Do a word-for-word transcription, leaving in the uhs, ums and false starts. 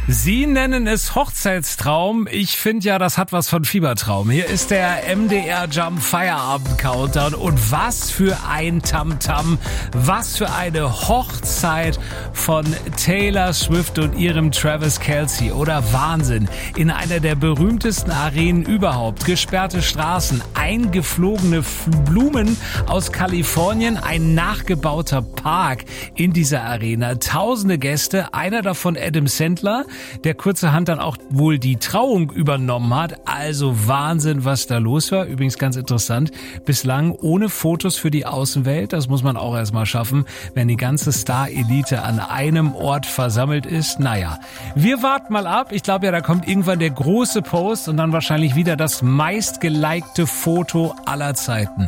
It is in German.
Sie nennen es Hochzeitstraum. Ich finde ja, das hat was von Fiebertraum. Hier ist der M D R Jump Feierabend Countdown. Und was für ein Tamtam, was für eine Hochzeit von Taylor Swift und ihrem Travis Kelce. Oder Wahnsinn. In einer der berühmtesten Arenen überhaupt. Gesperrte Straßen, eingeflogene Blumen aus Kalifornien, ein nachgebauter Park in dieser Arena. Tausende Gäste, einer davon Adam Sandler, der kurzerhand dann auch wohl die Trauung übernommen hat. Also Wahnsinn, was da los war. Übrigens ganz interessant, bislang ohne Fotos für die Außenwelt. Das muss man auch erstmal schaffen, wenn die ganze Star-Elite an einem Ort versammelt ist. Naja, wir warten mal ab. Ich glaube ja, da kommt irgendwann der große Post und dann wahrscheinlich wieder das meistgelikte Foto aller Zeiten.